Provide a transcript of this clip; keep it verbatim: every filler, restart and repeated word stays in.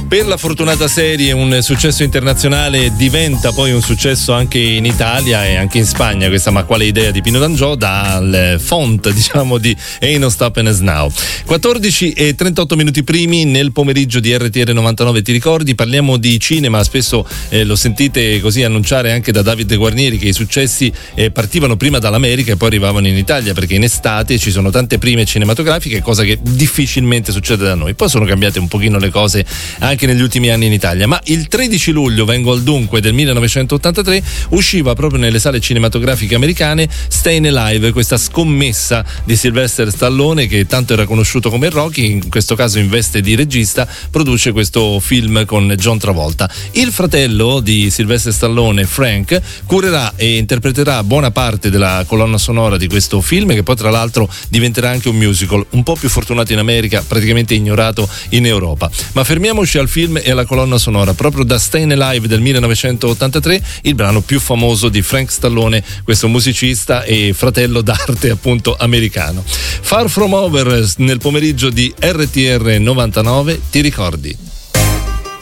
Per la fortunata serie un successo internazionale diventa poi un successo anche in Italia e anche in Spagna, questa Ma quale idea di Pino D'Angiò, dal font diciamo di Ain't No Stopping Us Now. quattordici e trentotto minuti primi nel pomeriggio di R T R novantanove, ti ricordi? Parliamo di cinema, spesso eh, lo sentite così annunciare anche da Davide Guarnieri che i successi eh, partivano prima dall'America e poi arrivavano in Italia, perché in estate ci sono tante prime cinematografiche, cosa che difficilmente succede da noi. Poi sono cambiate un pochino le cose anche negli ultimi anni in Italia, ma il tredici luglio, vengo al dunque, del millenovecentottantatré usciva proprio nelle sale cinematografiche americane Stayin' Alive, questa scommessa di Sylvester Stallone, che tanto era conosciuto come Rocky, in questo caso in veste di regista produce questo film con John Travolta. Il fratello di Sylvester Stallone, Frank, curerà e interpreterà buona parte della colonna sonora di questo film, che poi tra l'altro diventerà anche un musical, un po' più fortunato in America, praticamente ignorato in Europa. Ma fermiamoci al film e alla colonna sonora. Proprio da Stayin' Alive del millenovecentottantatré, il brano più famoso di Frank Stallone, questo musicista e fratello d'arte appunto americano. Far From Over nel pomeriggio di R T R novantanove, ti ricordi?